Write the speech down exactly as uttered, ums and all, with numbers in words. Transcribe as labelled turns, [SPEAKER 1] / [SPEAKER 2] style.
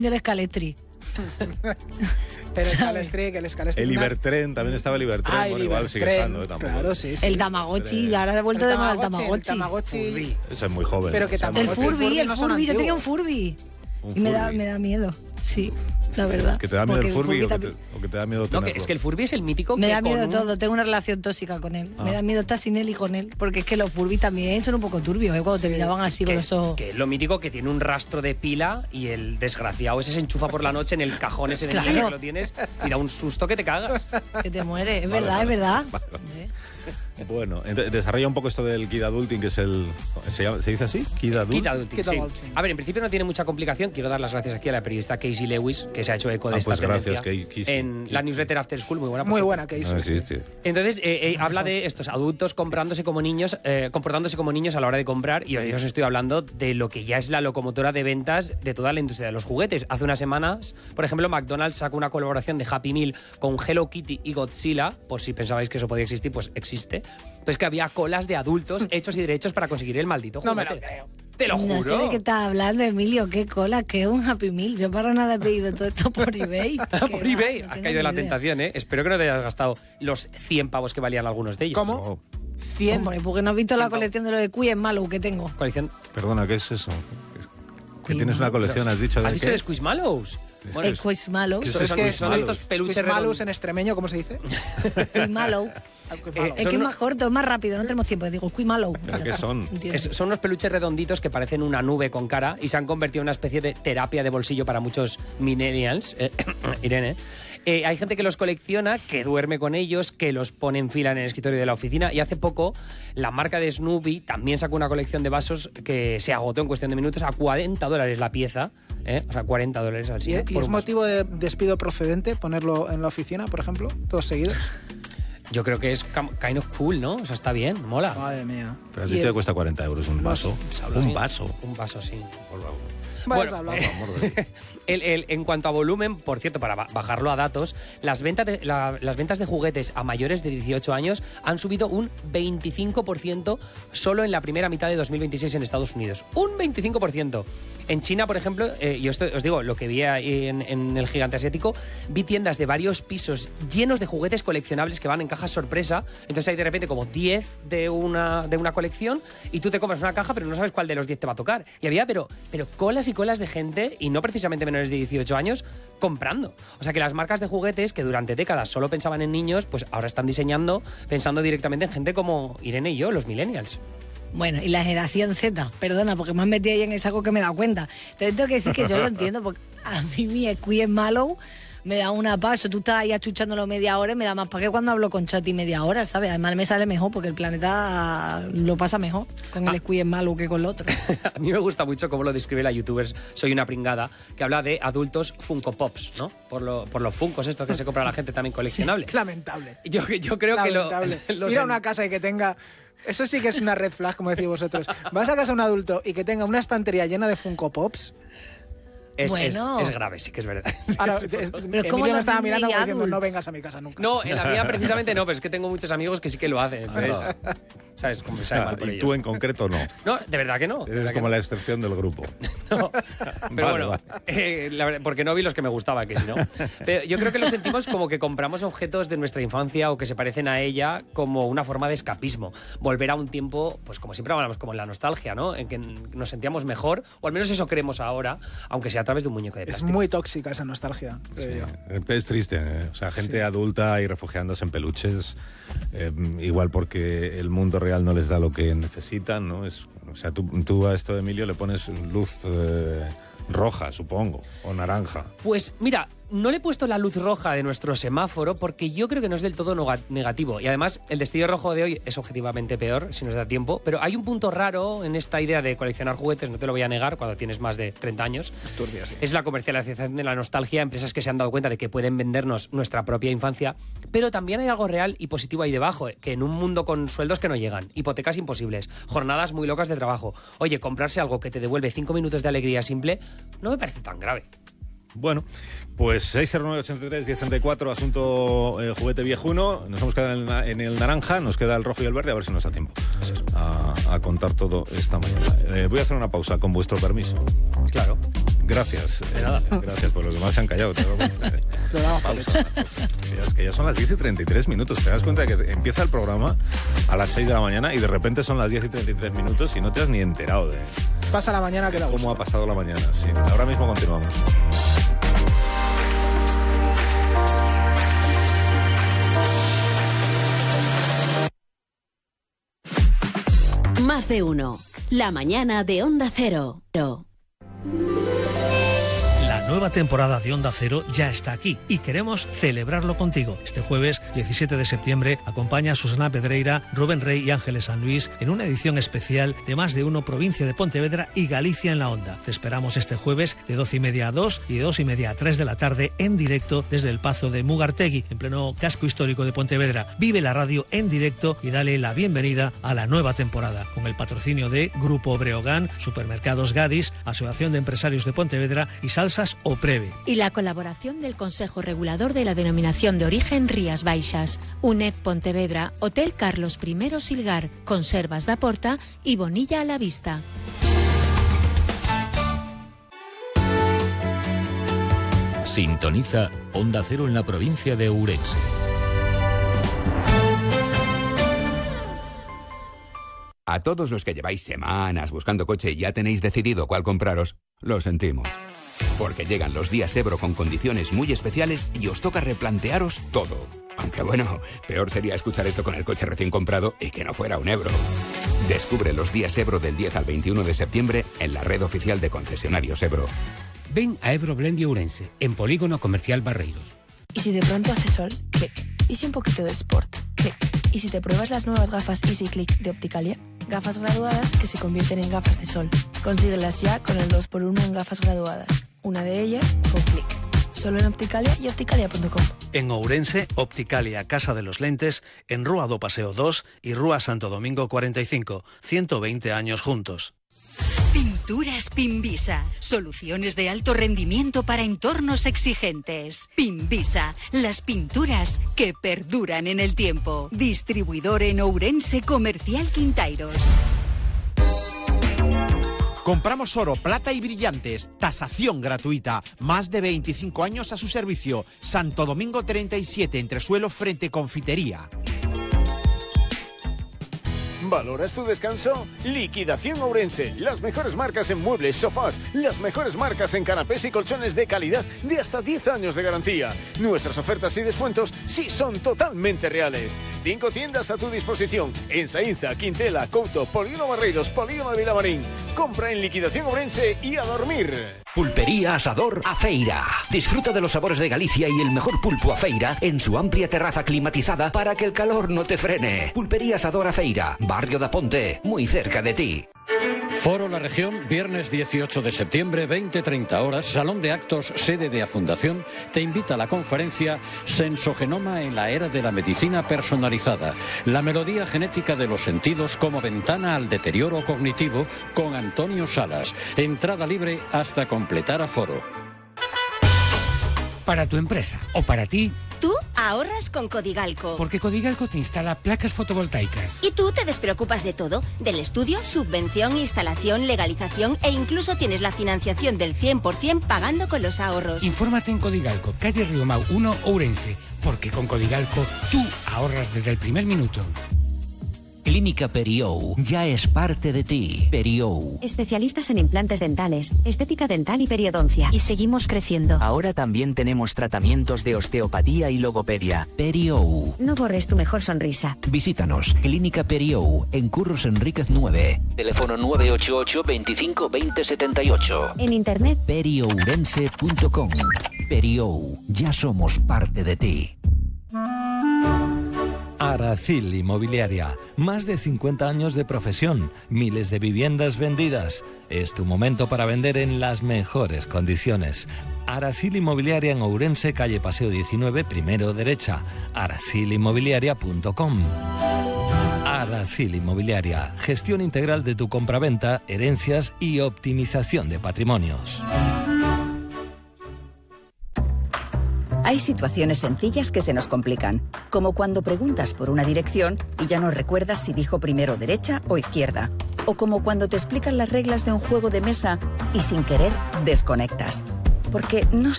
[SPEAKER 1] del Scalestri.
[SPEAKER 2] El Scalestri, que el Scalestri.
[SPEAKER 3] El Ibertren, también estaba el Ibertren.
[SPEAKER 2] Ah, el
[SPEAKER 3] bueno, igual sigue estando.
[SPEAKER 2] Ibertren, claro, sí, sí.
[SPEAKER 1] El Tamagotchi, y ahora he vuelto de moda el Tamagotchi.
[SPEAKER 2] El Tamagotchi.
[SPEAKER 3] Ese es muy joven.
[SPEAKER 2] Pero que
[SPEAKER 3] o sea,
[SPEAKER 1] El
[SPEAKER 2] Tamagotchi,
[SPEAKER 1] Furby, el
[SPEAKER 2] no son
[SPEAKER 1] Furby, yo tenía un
[SPEAKER 2] antiguos.
[SPEAKER 1] Furby.
[SPEAKER 3] Un
[SPEAKER 1] Y me da,
[SPEAKER 3] Furby.
[SPEAKER 1] me da miedo, sí, la verdad.
[SPEAKER 3] ¿Que te da miedo
[SPEAKER 1] Porque
[SPEAKER 3] el Furby, o, que te,
[SPEAKER 1] también-
[SPEAKER 3] o que te da miedo
[SPEAKER 4] No,
[SPEAKER 3] tenerlo?
[SPEAKER 4] que es que el Furby es el mítico
[SPEAKER 1] Me
[SPEAKER 4] que
[SPEAKER 1] da miedo
[SPEAKER 4] con un-
[SPEAKER 1] todo, tengo una relación tóxica con él.
[SPEAKER 3] Ah.
[SPEAKER 1] Me da miedo estar sin él y con él. Porque es que los Furby también son un poco turbios, ¿eh? Cuando
[SPEAKER 2] Sí.
[SPEAKER 1] te miraban así
[SPEAKER 4] que,
[SPEAKER 1] con eso.
[SPEAKER 4] que es lo mítico que tiene un rastro de pila y el desgraciado ese se enchufa por la noche en el cajón ese de
[SPEAKER 1] Claro.
[SPEAKER 4] nieve que lo tienes y da un susto que te cagas.
[SPEAKER 1] Que te muere, es
[SPEAKER 3] Vale,
[SPEAKER 1] verdad,
[SPEAKER 3] vale.
[SPEAKER 1] es verdad.
[SPEAKER 3] Vale, vale.
[SPEAKER 1] ¿Eh?
[SPEAKER 3] Bueno, ent- desarrolla un poco esto del Kid Adulting, que es el... ¿Se, llama- ¿se dice así? Kid Adult.
[SPEAKER 4] Kid Adulting,
[SPEAKER 2] Kid
[SPEAKER 4] sí.
[SPEAKER 2] Adulting.
[SPEAKER 4] A ver, en principio no tiene mucha complicación. Quiero dar las gracias aquí a la periodista Casey Lewis, que se ha hecho eco de
[SPEAKER 3] Ah,
[SPEAKER 4] esta
[SPEAKER 3] pues gracias,
[SPEAKER 4] tendencia
[SPEAKER 3] Casey.
[SPEAKER 4] en la newsletter After School, muy buena. por
[SPEAKER 2] Muy
[SPEAKER 4] cierto.
[SPEAKER 2] buena que hizo.
[SPEAKER 3] Ah,
[SPEAKER 2] sí.
[SPEAKER 3] sí, sí.
[SPEAKER 4] Entonces, eh, eh, habla de estos adultos comprándose como niños, eh, comportándose como niños a la hora de comprar, y hoy os estoy hablando de lo que ya es la locomotora de ventas de toda la industria de los juguetes. Hace unas semanas, por ejemplo, McDonald's sacó una colaboración de Happy Meal con Hello Kitty y Godzilla, por si pensabais que eso podía existir, pues existe. Pues que había colas de adultos hechos y derechos para conseguir el maldito
[SPEAKER 2] No
[SPEAKER 4] juguete.
[SPEAKER 2] me lo creo.
[SPEAKER 4] Te lo juro.
[SPEAKER 1] No sé de qué estás hablando, Emilio. Qué cola, qué un Happy Meal. Yo para nada he pedido todo esto por eBay.
[SPEAKER 4] Por
[SPEAKER 1] Qué
[SPEAKER 4] eBay,
[SPEAKER 1] va, no
[SPEAKER 4] has
[SPEAKER 1] tengo
[SPEAKER 4] caído en la
[SPEAKER 1] ni idea.
[SPEAKER 4] tentación, ¿eh? Espero que no te hayas gastado los cien pavos que valían algunos de ellos.
[SPEAKER 2] ¿Cómo?
[SPEAKER 3] Oh,
[SPEAKER 2] cien.
[SPEAKER 1] Hombre, porque no has visto la
[SPEAKER 4] Ciento.
[SPEAKER 1] colección de los de Queen Malo que tengo.
[SPEAKER 4] Colección.
[SPEAKER 3] perdona, ¿qué es eso? Que
[SPEAKER 1] Queen
[SPEAKER 3] tienes una colección, has dicho.
[SPEAKER 4] ¿Has
[SPEAKER 3] ¿de
[SPEAKER 4] dicho
[SPEAKER 3] qué?
[SPEAKER 4] de Squishmallows? Bueno,
[SPEAKER 1] El Quizmallow.
[SPEAKER 4] Eso
[SPEAKER 2] Es
[SPEAKER 4] son,
[SPEAKER 2] que
[SPEAKER 4] son estos peluches
[SPEAKER 2] Squishmallows
[SPEAKER 4] redondos.
[SPEAKER 2] en extremeño, ¿cómo se dice?
[SPEAKER 1] Quizmallow.
[SPEAKER 4] Eh,
[SPEAKER 1] Es
[SPEAKER 4] Son
[SPEAKER 1] que es
[SPEAKER 4] uno-
[SPEAKER 1] más corto, es más rápido, no tenemos tiempo. Digo, Quizmallow.
[SPEAKER 3] ¿Pero qué son?
[SPEAKER 4] Es- son unos peluches redonditos que parecen una nube con cara y se han convertido en una especie de terapia de bolsillo para muchos millennials. Eh, Irene. Eh, hay gente que los colecciona, que duerme con ellos, que los pone en fila en el escritorio de la oficina. Y hace poco, la marca de Snoopy también sacó una colección de vasos que se agotó en cuestión de minutos a cuarenta dólares la pieza. ¿eh? O sea, cuarenta dólares al
[SPEAKER 2] ¿Y,
[SPEAKER 4] sitio.
[SPEAKER 2] y
[SPEAKER 4] por
[SPEAKER 2] es
[SPEAKER 4] un vaso.
[SPEAKER 2] motivo de despido procedente ponerlo en la oficina, por ejemplo? Todos seguidos.
[SPEAKER 4] Yo creo que es cam- kind of cool, ¿no? O sea, está bien, mola.
[SPEAKER 2] Madre mía.
[SPEAKER 3] Pero has
[SPEAKER 2] Y
[SPEAKER 3] dicho que
[SPEAKER 2] el-
[SPEAKER 3] cuesta cuarenta euros un vaso. Un vaso.
[SPEAKER 4] Un vaso, sí.
[SPEAKER 2] Vayas
[SPEAKER 4] Bueno,
[SPEAKER 2] hablando.
[SPEAKER 4] eh, el- el- en cuanto a volumen, por cierto, para ba- bajarlo a datos, las ventas, de, la- las ventas de juguetes a mayores de dieciocho años han subido un veinticinco por ciento solo en la primera mitad de dos mil veintiséis en Estados Unidos. Un veinticinco por ciento. En China, por ejemplo, eh, yo esto- os digo, lo que vi ahí en, en el gigante asiático, vi tiendas de varios pisos llenos de juguetes coleccionables que van en cajas sorpresa. Entonces hay de repente como diez de una, de una colección y tú te compras una caja pero no sabes cuál de los diez te va a tocar. Y había pero, pero colas y colas de gente, y no precisamente menores de dieciocho años, comprando. O sea que las marcas de juguetes que durante décadas solo pensaban en niños, pues ahora están diseñando pensando directamente en gente como Irene y yo, los millennials.
[SPEAKER 1] Bueno, y la generación Z, perdona, porque me han metido ahí en ese algo que me he dado cuenta. Entonces tengo que decir que yo lo entiendo, porque a mí mi Squishmallow me da una paso. Tú estás ahí achuchándolo media hora y me da más para que cuando hablo con Chati media hora, ¿sabes? Además me sale mejor porque el planeta lo pasa mejor con el Squishmallow que con el otro.
[SPEAKER 4] A mí me gusta mucho cómo lo describe la youtuber Soy una pringada, que habla de adultos Funko Pops, ¿no? Por, lo, por los Funkos estos que se compra la gente también coleccionable.
[SPEAKER 2] Lamentable.
[SPEAKER 4] Yo, yo creo
[SPEAKER 2] Lamentable.
[SPEAKER 4] que lo, los
[SPEAKER 2] Ir a
[SPEAKER 4] en-
[SPEAKER 2] una casa y que tenga... Eso sí que es una red flag, como decís vosotros. Vas a casa de un adulto y que tenga una estantería llena de Funko Pops.
[SPEAKER 4] es,
[SPEAKER 1] Bueno.
[SPEAKER 4] es, es grave, sí que es verdad.
[SPEAKER 2] Ahora,
[SPEAKER 4] Sí,
[SPEAKER 2] es-
[SPEAKER 4] por-
[SPEAKER 1] Pero es como
[SPEAKER 2] Emilio me
[SPEAKER 1] los
[SPEAKER 2] estaba mirando
[SPEAKER 1] Disney
[SPEAKER 2] como diciendo, no
[SPEAKER 1] adults.
[SPEAKER 2] vengas a mi casa nunca.
[SPEAKER 4] No, en la mía precisamente no, pero es que tengo muchos amigos que sí que lo hacen. Entonces, ¿sabes? Como me sabe mal por
[SPEAKER 3] Y
[SPEAKER 4] ello.
[SPEAKER 3] tú en concreto no.
[SPEAKER 4] No, de verdad que no. de
[SPEAKER 3] Eres
[SPEAKER 4] verdad que
[SPEAKER 3] como
[SPEAKER 4] no.
[SPEAKER 3] la excepción del grupo.
[SPEAKER 4] No. Pero
[SPEAKER 3] Vale,
[SPEAKER 4] bueno,
[SPEAKER 3] vale.
[SPEAKER 4] eh, la verdad, porque no vi los que me gustaban, que si no. Pero yo creo que lo sentimos como que compramos objetos de nuestra infancia o que se parecen a ella como una forma de escapismo. Volver a un tiempo, pues como siempre hablamos, como en la nostalgia, ¿no? En que nos sentíamos mejor, o al menos eso creemos ahora, aunque sea a través de un muñeco de
[SPEAKER 2] Es
[SPEAKER 4] plástico.
[SPEAKER 2] muy tóxica esa nostalgia, creo yo.
[SPEAKER 3] Es triste, ¿eh? O sea, gente adulta y refugiándose en peluches, eh, igual porque el mundo real no les da lo que necesitan, ¿no? Es, o sea, tú, tú a esto de Emilio le pones luz eh, roja, supongo, o naranja.
[SPEAKER 4] Pues mira, no le he puesto la luz roja de nuestro semáforo porque yo creo que no es del todo noga- negativo. Y además, el destello rojo de hoy es objetivamente peor, si nos da tiempo. Pero hay un punto raro en esta idea de coleccionar juguetes, no te lo voy a negar, cuando tienes más de treinta años.
[SPEAKER 2] Es turbio, sí.
[SPEAKER 4] Es la comercialización de la nostalgia, empresas que se han dado cuenta de que pueden vendernos nuestra propia infancia. Pero también hay algo real y positivo ahí debajo, eh, que en un mundo con sueldos que no llegan, hipotecas imposibles, jornadas muy locas de trabajo, oye, comprarse algo que te devuelve cinco minutos de alegría simple, no me parece tan grave.
[SPEAKER 3] Bueno, pues seis cero nueve ochenta y tres diez treinta y cuatro, asunto eh, juguete viejuno. Nos hemos quedado en el, na- en el naranja, nos queda el rojo y el verde, a ver si nos da tiempo a, a contar todo esta mañana. Eh, voy a hacer una pausa, con vuestro permiso.
[SPEAKER 4] Claro.
[SPEAKER 3] Gracias.
[SPEAKER 4] De nada.
[SPEAKER 3] Eh, gracias, por los demás se han callado. Te doy-
[SPEAKER 2] Lo daba por hecho.
[SPEAKER 3] Ya es que ya son las diez y treinta y tres minutos. Te das cuenta de que empieza el programa a las seis de la mañana y de repente son las diez y treinta y tres minutos y no te has ni enterado de
[SPEAKER 2] Pasa la mañana que da
[SPEAKER 3] cómo
[SPEAKER 2] gusto.
[SPEAKER 3] ha pasado la mañana. Sí. Ahora mismo continuamos.
[SPEAKER 5] Más de uno. La mañana de Onda Cero.
[SPEAKER 6] La nueva temporada de Onda Cero ya está aquí y queremos celebrarlo contigo. Este jueves diecisiete de septiembre acompaña a Susana Pedreira, Rubén Rey y Ángeles San Luis en una edición especial de Más de Uno, provincia de Pontevedra y Galicia en la Onda. Te esperamos este jueves de doce y media a dos y de dos y media a tres de la tarde en directo desde el Pazo de Mugartegui, en pleno casco histórico de Pontevedra. Vive la radio en directo y dale la bienvenida a la nueva temporada, con el patrocinio de Grupo Breogán, Supermercados Gadis, Asociación de Empresarios de Pontevedra y Salsas o Preve.
[SPEAKER 7] Y la colaboración del Consejo Regulador de la Denominación de Origen Rías Baixas, UNED Pontevedra, Hotel Carlos I Silgar, Conservas da Porta y Bonilla a la Vista.
[SPEAKER 8] Sintoniza Onda Cero en la provincia de Ourense.
[SPEAKER 9] A todos los que lleváis semanas buscando coche y ya tenéis decidido cuál compraros, lo sentimos. Porque llegan los días Ebro con condiciones muy especiales y os toca replantearos todo. Aunque bueno, peor sería escuchar esto con el coche recién comprado y que no fuera un Ebro. Descubre los días Ebro del diez al veintiuno de septiembre en la red oficial de concesionarios Ebro.
[SPEAKER 10] Ven a Ebro Blendy Ourense, en Polígono Comercial Barreiros.
[SPEAKER 11] ¿Y si de pronto hace sol? Clic. ¿Y si un poquito de sport? Clic. ¿Y si te pruebas las nuevas gafas Easy Click de Opticalia? Gafas graduadas que se convierten en gafas de sol. Consíguelas ya con el dos por uno en gafas graduadas. Una de ellas con Clic. Solo en Opticalia y opticalia punto com.
[SPEAKER 6] En Ourense, Opticalia Casa de los Lentes, en Rúa do Paseo dos y Rúa Santo Domingo cuarenta y cinco. ciento veinte años juntos.
[SPEAKER 12] Pinturas Pinvisa. Soluciones de alto rendimiento para entornos exigentes. Pinvisa. Las pinturas que perduran en el tiempo. Distribuidor en Ourense Comercial Quintairos.
[SPEAKER 13] Compramos oro, plata y brillantes. Tasación gratuita. Más de veinticinco años a su servicio. Santo Domingo treinta y siete, entresuelo frente Confitería.
[SPEAKER 14] ¿Valoras tu descanso? Liquidación Ourense. Las mejores marcas en muebles, sofás. Las mejores marcas en canapés y colchones de calidad de hasta diez años de garantía. Nuestras ofertas y descuentos sí son totalmente reales. Cinco tiendas a tu disposición. En Saínza, Quintela, Couto, Polígono Barreiros, Polígono de Vilamarín. Compra en Liquidación Ourense y a dormir.
[SPEAKER 15] Pulpería Asador Afeira. Disfruta de los sabores de Galicia y el mejor pulpo Afeira en su amplia terraza climatizada para que el calor no te frene. Pulpería Asador Afeira, Barrio da Ponte, muy cerca de ti.
[SPEAKER 16] Foro La Región, viernes dieciocho de septiembre, veinte treinta horas, Salón de Actos, sede de A Fundación, te invita a la conferencia Sensogenoma en la era de la medicina personalizada, la melodía genética de los sentidos como ventana al deterioro cognitivo, con Antonio Salas. Entrada libre hasta completar aforo.
[SPEAKER 10] Para tu empresa o para ti,
[SPEAKER 17] tú ahorras con Codigalco.
[SPEAKER 10] Porque Codigalco te instala placas fotovoltaicas.
[SPEAKER 17] Y tú te despreocupas de todo, del estudio, subvención, instalación, legalización e incluso tienes la financiación del cien por ciento pagando con los ahorros.
[SPEAKER 10] Infórmate en Codigalco, calle Riomau uno, Ourense, porque con Codigalco tú ahorras desde el primer minuto.
[SPEAKER 15] Clínica Periou ya es parte de ti. Periou.
[SPEAKER 18] Especialistas en implantes dentales, estética dental y periodoncia.
[SPEAKER 19] Y seguimos creciendo.
[SPEAKER 20] Ahora también tenemos tratamientos de osteopatía y logopedia.
[SPEAKER 15] Periou.
[SPEAKER 18] No borres tu mejor sonrisa.
[SPEAKER 15] Visítanos. Clínica Periou en Curros Enríquez nueve.
[SPEAKER 20] Teléfono nueve ocho ocho, veinticinco, veinte, setenta y ocho.
[SPEAKER 18] En internet
[SPEAKER 15] periourense punto com. Periou. Ya somos parte de ti.
[SPEAKER 21] Aracil Inmobiliaria, más de cincuenta años de profesión, miles de viviendas vendidas. Es tu momento para vender en las mejores condiciones. Aracil Inmobiliaria en Ourense, calle Paseo diecinueve, primero derecha. aracil inmobiliaria punto com. Aracil Inmobiliaria, gestión integral de tu compraventa, herencias y optimización de patrimonios.
[SPEAKER 22] Hay situaciones sencillas que se nos complican, como cuando preguntas por una dirección y ya no recuerdas si dijo primero derecha o izquierda, o como cuando te explican las reglas de un juego de mesa y sin querer desconectas. Porque no